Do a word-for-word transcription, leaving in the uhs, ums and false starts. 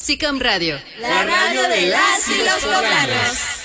SICOM Radio. La radio de las y los poblanos.